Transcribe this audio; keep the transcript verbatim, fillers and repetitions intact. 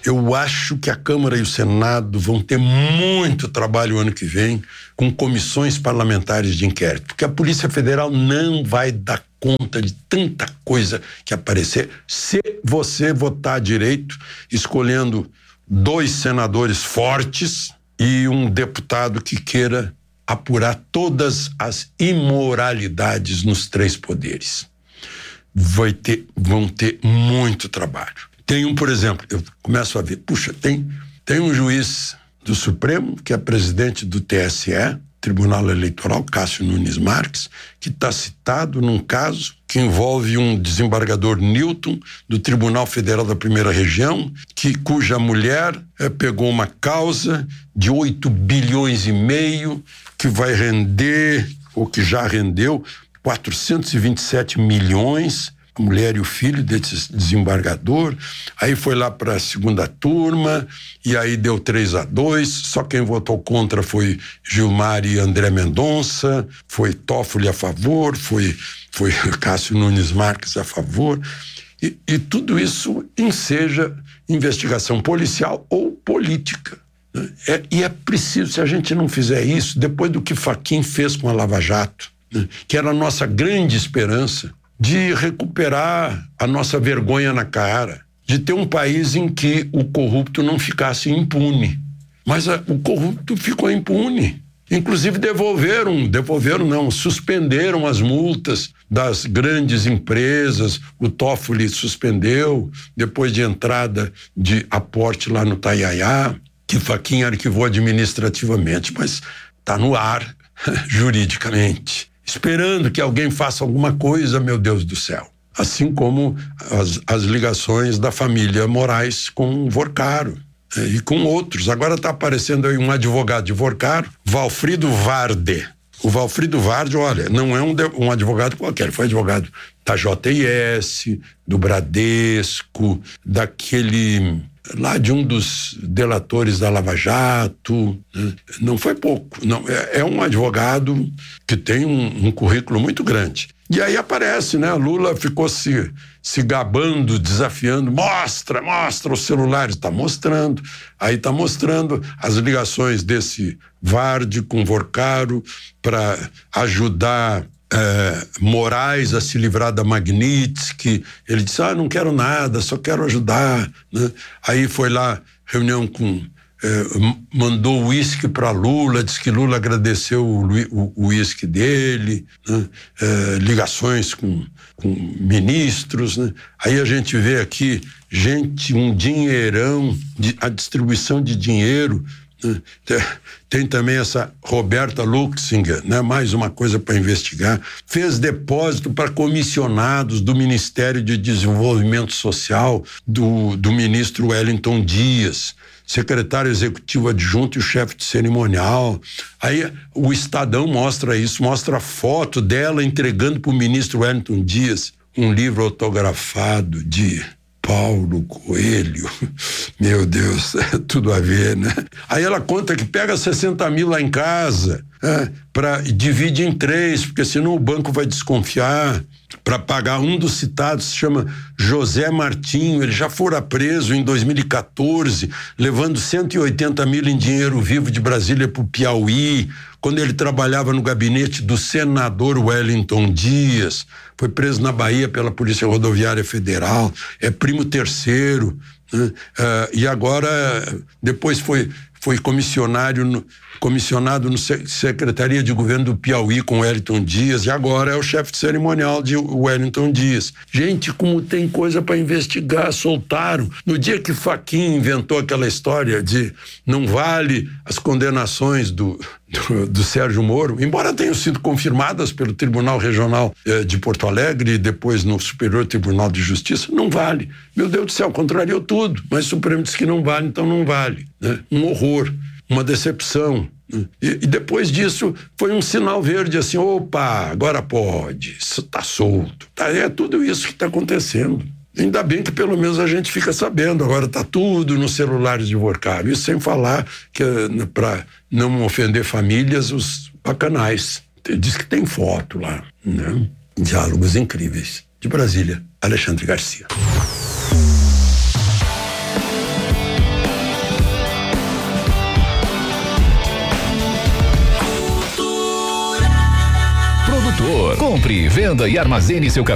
Eu acho que a Câmara e o Senado vão ter muito trabalho ano que vem com comissões parlamentares de inquérito, porque a Polícia Federal não vai dar conta de tanta coisa que aparecer se você votar direito, escolhendo dois senadores fortes e um deputado que queira apurar todas as imoralidades nos três poderes. Vai ter, vão ter muito trabalho. Tem um, por exemplo, eu começo a ver, puxa, tem, tem um juiz do Supremo, que é presidente do T S E, Tribunal Eleitoral, Cássio Nunes Marques, que está citado num caso que envolve um desembargador Newton, do Tribunal Federal da Primeira Região, que, cuja mulher é, pegou uma causa de oito bilhões e meio, que vai render, ou que já rendeu, quatrocentos e vinte e sete milhões, a mulher e o filho desse desembargador. Aí foi lá para a segunda turma e aí deu três a dois, só quem votou contra foi Gilmar e André Mendonça, foi Toffoli a favor, foi, foi Cássio Nunes Marques a favor, e, e tudo isso enseja investigação policial ou política. Né? É, e é preciso, se a gente não fizer isso, depois do que Fachin fez com a Lava Jato, né, que era a nossa grande esperança, de recuperar a nossa vergonha na cara, de ter um país em que o corrupto não ficasse impune. Mas a, o corrupto ficou impune. Inclusive devolveram, devolveram não, suspenderam as multas das grandes empresas. O Toffoli suspendeu, depois de entrada de aporte lá no Taiaiá, que Fachin arquivou administrativamente, mas está no ar juridicamente, esperando que alguém faça alguma coisa, meu Deus do céu. Assim como as, as ligações da família Moraes com Vorcaro, né, e com outros. Agora está aparecendo aí um advogado de Vorcaro, Valfrido Varde. O Valfrido Varde, olha, não é um, de, um advogado qualquer, ele foi advogado da J I S, do Bradesco, daquele... lá de um dos delatores da Lava Jato, né? Não foi pouco, não, é, é um advogado que tem um, um currículo muito grande. E aí aparece, né? Lula ficou se, se gabando, desafiando, mostra, mostra os celulares, está mostrando, aí está mostrando as ligações desse Varde com Vorcaro para ajudar É, Moraes a se livrar da Magnitsky. Ele disse, ah, não quero nada, só quero ajudar, né? Aí foi lá, reunião com, é, mandou uísque para Lula, disse que Lula agradeceu o uísque dele, né? É, ligações com, com ministros, né? Aí a gente vê aqui, gente, um dinheirão, de, a distribuição de dinheiro. Tem também essa Roberta Luxinger, né? Mais uma coisa para investigar. Fez depósito para comissionados do Ministério de Desenvolvimento Social do, do ministro Wellington Dias, secretário executivo adjunto e o chefe de cerimonial. Aí o Estadão mostra isso, mostra a foto dela entregando para o ministro Wellington Dias um livro autografado de Paulo Coelho. Meu Deus, é tudo a ver, né? Aí ela conta que pega sessenta mil lá em casa, é, pra, divide em três, porque senão o banco vai desconfiar, para pagar. Um dos citados se chama José Martinho, ele já fora preso em dois mil e quatorze, levando cento e oitenta mil em dinheiro vivo de Brasília para o Piauí, quando ele trabalhava no gabinete do senador Wellington Dias. Foi preso na Bahia pela Polícia Rodoviária Federal, é primo terceiro, né? Uh, e agora, depois foi, foi comissionário no, comissionado no Secretaria de Governo do Piauí com Wellington Dias, e agora é o chefe de cerimonial de Wellington Dias. Gente, como tem coisa para investigar, soltaram. No dia que Fachin inventou aquela história de não vale as condenações do, do, do Sérgio Moro, embora tenham sido confirmadas pelo Tribunal Regional eh, de Porto Alegre e depois no Superior Tribunal de Justiça, não vale. Meu Deus do céu, contrariou tudo, mas o Supremo disse que não vale, então não vale, né? Um horror, uma decepção. E, e depois disso foi um sinal verde, assim, opa, agora pode, está solto. Tá, é tudo isso que está acontecendo. Ainda bem que pelo menos a gente fica sabendo, agora está tudo nos celulares de Vorcaro. Isso sem falar que, para não ofender famílias, os bacanais. Diz que tem foto lá, né? Diálogos incríveis. De Brasília, Alexandre Garcia. produtor. Compre, venda e armazene seu café